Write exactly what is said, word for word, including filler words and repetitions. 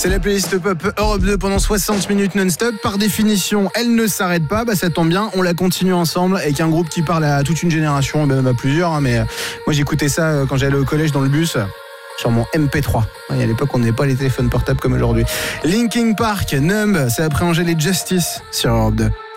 C'est la playlist pop Europe deux pendant soixante minutes non-stop. Par définition, elle ne s'arrête pas. Bah, ça tombe bien, on la continue ensemble avec un groupe qui parle à toute une génération, même à plusieurs. Hein, mais euh, moi, j'écoutais ça quand j'allais au collège dans le bus. Sur mon M P trois. Et à l'époque, on n'avait pas les téléphones portables comme aujourd'hui. Linkin Park, Numb, c'est après Angèle et Justice sur Europe deux.